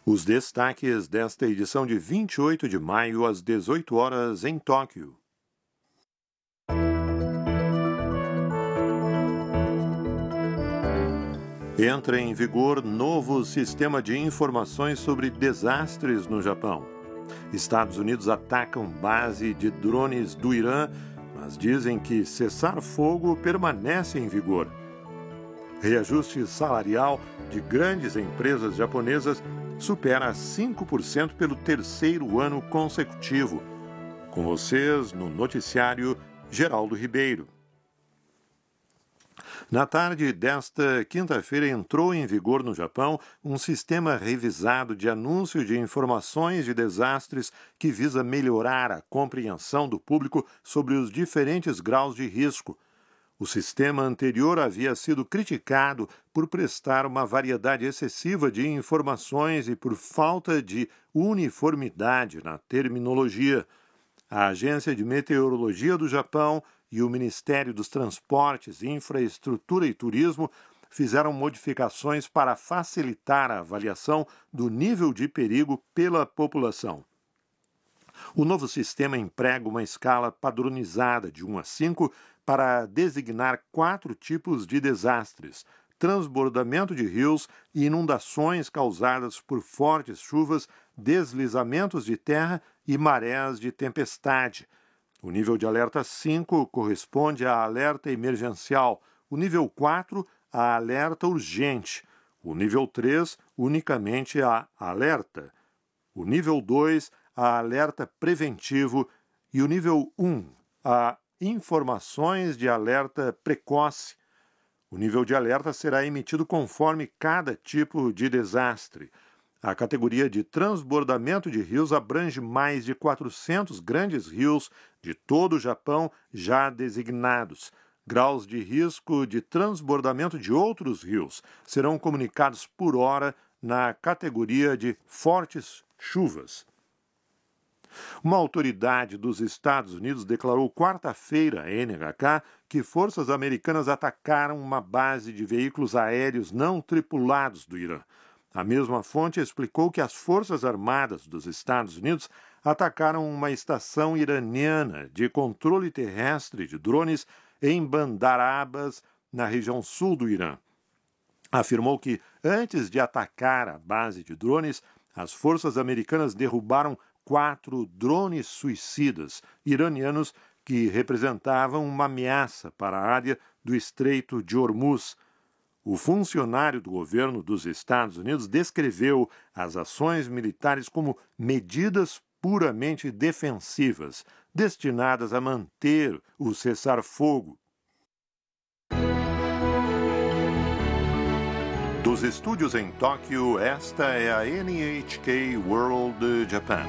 Os destaques desta edição de 28 de maio às 18 horas em Tóquio. Entra em vigor novo sistema de informações sobre desastres no Japão. Estados Unidos atacam base de drones do Irã, mas dizem que cessar-fogo permanece em vigor. Reajuste salarial de grandes empresas japonesas supera 5% pelo terceiro ano consecutivo. Com vocês no noticiário Geraldo Ribeiro. Na tarde desta quinta-feira entrou em vigor no Japão um sistema revisado de anúncio de informações de desastres que visa melhorar a compreensão do público sobre os diferentes graus de risco. O sistema anterior havia sido criticado por prestar uma variedade excessiva de informações e por falta de uniformidade na terminologia. A Agência de Meteorologia do Japão e o Ministério dos Transportes, Infraestrutura e Turismo fizeram modificações para facilitar a avaliação do nível de perigo pela população. O novo sistema emprega uma escala padronizada de 1 a 5 para designar 4 tipos de desastres: transbordamento de rios e inundações causadas por fortes chuvas, deslizamentos de terra e marés de tempestade. O nível de alerta 5 corresponde a alerta emergencial, o nível 4 a alerta urgente, o nível 3 unicamente a alerta, o nível 2 a alerta preventivo e o nível 1 a informações de alerta precoce. O nível de alerta será emitido conforme cada tipo de desastre. A categoria de transbordamento de rios abrange mais de 400 grandes rios de todo o Japão já designados. Graus de risco de transbordamento de outros rios serão comunicados por hora na categoria de fortes chuvas. Uma autoridade dos Estados Unidos declarou quarta-feira à NHK que forças americanas atacaram uma base de veículos aéreos não tripulados do Irã. A mesma fonte explicou que as Forças Armadas dos Estados Unidos atacaram uma estação iraniana de controle terrestre de drones em Bandar Abbas, na região sul do Irã. Afirmou que, antes de atacar a base de drones, as forças americanas derrubaram 4 drones suicidas iranianos que representavam uma ameaça para a área do Estreito de Hormuz. O funcionário do governo dos Estados Unidos descreveu as ações militares como medidas puramente defensivas, destinadas a manter o cessar-fogo. Dos estúdios em Tóquio, esta é a NHK World Japan.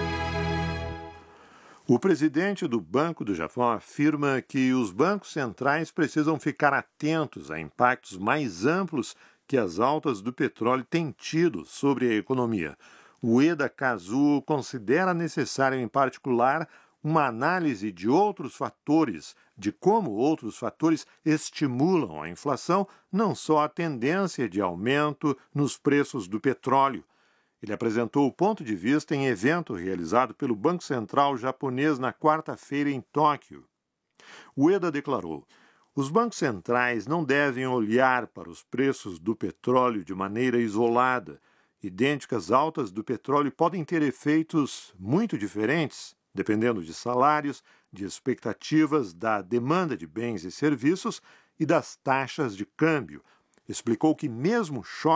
O presidente do Banco do Japão afirma que os bancos centrais precisam ficar atentos a impactos mais amplos que as altas do petróleo têm tido sobre a economia. Ueda Kazuo considera necessário, em particular, uma análise de outros fatores, de como outros fatores estimulam a inflação, não só a tendência de aumento nos preços do petróleo. Ele apresentou o ponto de vista em evento realizado pelo Banco Central japonês na quarta-feira em Tóquio. Ueda declarou: os bancos centrais não devem olhar para os preços do petróleo de maneira isolada. Idênticas altas do petróleo podem ter efeitos muito diferentes, dependendo de salários, de expectativas da demanda de bens e serviços e das taxas de câmbio. Explicou que mesmo choques